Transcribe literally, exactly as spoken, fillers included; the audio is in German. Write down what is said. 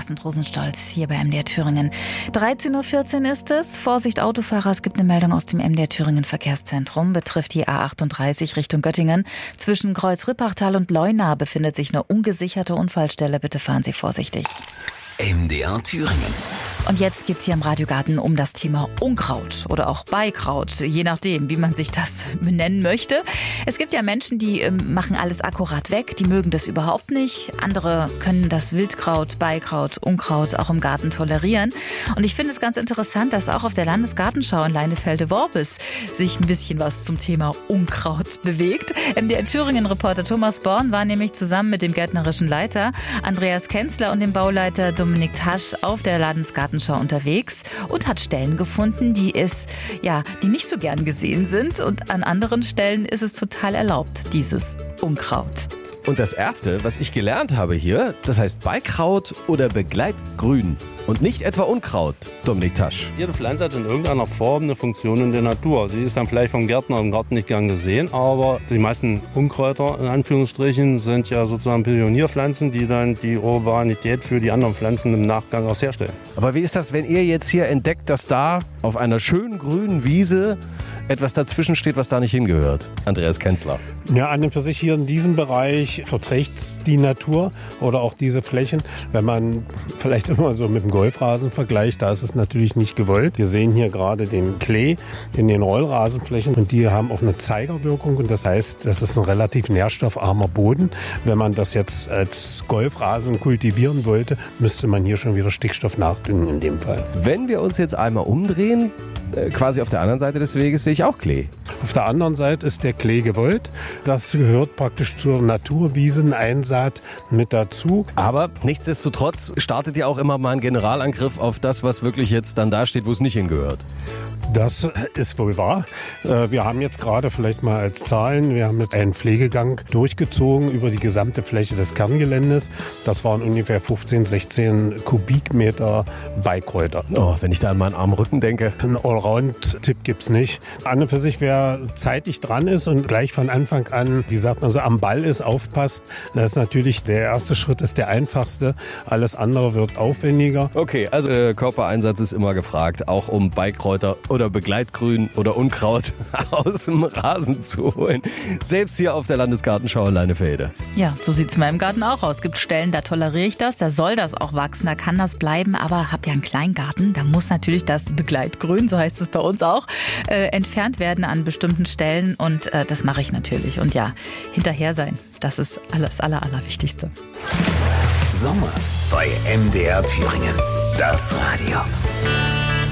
Kerstin Rosenstolz hier bei M D R Thüringen. dreizehn Uhr vierzehn ist es. Vorsicht Autofahrer, es gibt eine Meldung aus dem M D R Thüringen Verkehrszentrum. Betrifft die A achtunddreißig Richtung Göttingen. Zwischen Kreuz-Rippachtal und Leuna befindet sich eine ungesicherte Unfallstelle. Bitte fahren Sie vorsichtig. M D R Thüringen. Und jetzt geht's hier im Radiogarten um das Thema Unkraut oder auch Beikraut, je nachdem, wie man sich das benennen möchte. Es gibt ja Menschen, die ähm, machen alles akkurat weg, die mögen das überhaupt nicht. Andere können das Wildkraut, Beikraut, Unkraut auch im Garten tolerieren. Und ich finde es ganz interessant, dass auch auf der Landesgartenschau in Leinefelde-Worbis sich ein bisschen was zum Thema Unkraut bewegt. M D R Thüringen-Reporter Thomas Born war nämlich zusammen mit dem gärtnerischen Leiter Andreas Kenzler und dem Bauleiter Dominik Tasch auf der Landesgartenschau unterwegs und hat Stellen gefunden, die es, ja, die nicht so gern gesehen sind. Und an anderen Stellen ist es total erlaubt, dieses Unkraut. Und das Erste, was ich gelernt habe hier, das heißt Beikraut oder Begleitgrün und nicht etwa Unkraut, Dominik Tasch. Jede Pflanze hat in irgendeiner Form eine Funktion in der Natur. Sie ist dann vielleicht vom Gärtner im Garten nicht gern gesehen, aber die meisten Unkräuter in Anführungsstrichen sind ja sozusagen Pionierpflanzen, die dann die Urbanität für die anderen Pflanzen im Nachgang auch herstellen. Aber wie ist das, wenn ihr jetzt hier entdeckt, dass da auf einer schönen grünen Wiese etwas dazwischen steht, was da nicht hingehört? Andreas Kenzler. Ja, an und für sich hier in diesem Bereich verträgt die Natur oder auch diese Flächen. Wenn man vielleicht immer so mit dem Golfrasen vergleicht, da ist es natürlich nicht gewollt. Wir sehen hier gerade den Klee in den Rollrasenflächen und die haben auch eine Zeigerwirkung und das heißt, das ist ein relativ nährstoffarmer Boden. Wenn man das jetzt als Golfrasen kultivieren wollte, müsste man hier schon wieder Stickstoff nachdüngen in dem Fall. Wenn wir uns jetzt einmal umdrehen, quasi auf der anderen Seite des Weges sehe ich auch Klee. Auf der anderen Seite ist der Klee gewollt. Das gehört praktisch zur Naturwieseneinsaat mit dazu. Aber nichtsdestotrotz startet ja auch immer mal ein Generalangriff auf das, was wirklich jetzt dann da steht, wo es nicht hingehört. Das ist wohl wahr. Wir haben jetzt gerade vielleicht mal als Zahlen, wir haben jetzt einen Pflegegang durchgezogen über die gesamte Fläche des Kerngeländes. Das waren ungefähr fünfzehn, sechzehn Kubikmeter Beikräuter. Oh, wenn ich da an meinen armen Rücken denke. Ein Allround-Tipp gibt's nicht. An und für sich, wer zeitig dran ist und gleich von Anfang an, wie sagt man so, am Ball ist, aufpasst, das ist natürlich der erste Schritt, ist der einfachste. Alles andere wird aufwendiger. Okay, also äh, Körpereinsatz ist immer gefragt, auch um Beikräuter oder Begleitgrün oder Unkraut aus dem Rasen zu holen. Selbst hier auf der Landesgartenschau in Leinefelde. Ja, so sieht es in meinem Garten auch aus. Es gibt Stellen, da toleriere ich das, da soll das auch wachsen, da kann das bleiben, aber hab ja einen Kleingarten, da muss natürlich das Begleitgrün, so heißt es bei uns auch, äh, entfernt werden an bestimmten Stellen und äh, das mache ich natürlich. Und ja, hinterher sein, das ist alles aller, allerwichtigste. Sommer bei M D R Thüringen. Das Radio.